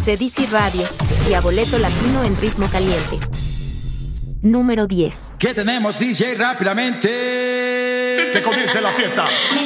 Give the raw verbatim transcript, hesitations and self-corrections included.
C D C Radio y a Boleto Latino en Ritmo Caliente. Número diez. ¿Qué tenemos, D J? Rápidamente. Que comience la fiesta.